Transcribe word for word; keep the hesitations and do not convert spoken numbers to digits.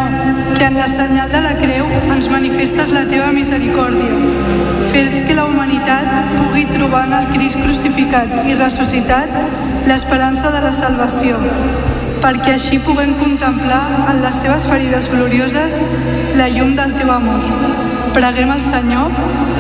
Senyor, que en la senyal de la creu ens manifestes la teva misericòrdia. Fes que la humanitat pugui trobar en el Crist crucificat i ressuscitat l'esperança de la salvació, perquè així puguem contemplar en les seves ferides glorioses la llum del teu amor. Preguem al Senyor